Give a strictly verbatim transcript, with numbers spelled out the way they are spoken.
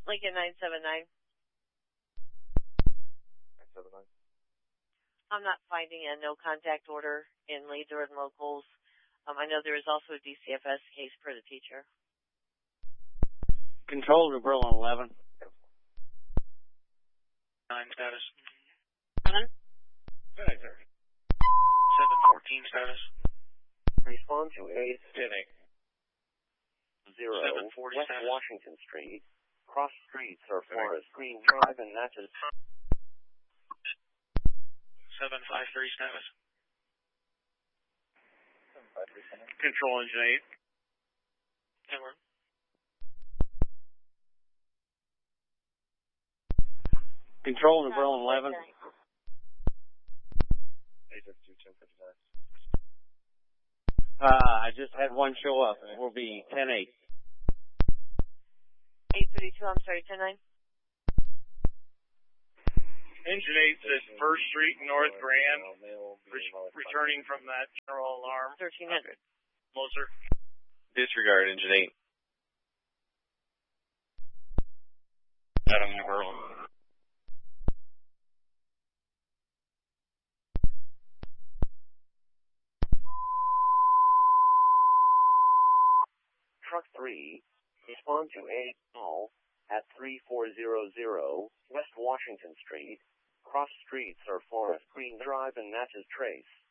Lincoln nine seven nine. nine seven nine. I'm not finding a no contact order in leads or in locals. Um, I know there is also a D C F S case per the teacher. Control to Berlin eleven. Nine status. Seven. Good, sir. Seven fourteen status. Respond to eight Ten eight. zero Seven forty West status. Washington Street. Cross streets are Forest Green Drive and Natchez. Seven five three status. seven five three center. Control engine eight. Edward. Control to Berlin eleven. eight fifty-two, ten fifty-nine. Uh, I just had one show up. It will be ten eight. eight thirty-two, I'm sorry, ten nine. Engine eight says First Street, North Grand. Re- returning from that general alarm. thirteen hundred. Closer. Disregard engine eight. Adam Berlin. Truck three, respond to a call at three four zero zero West Washington Street. Cross streets are Forest Green Drive and Natchez Trace.